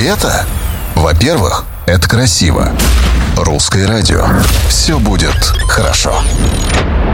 это? Во-первых, это красиво. Русское радио. Все будет хорошо.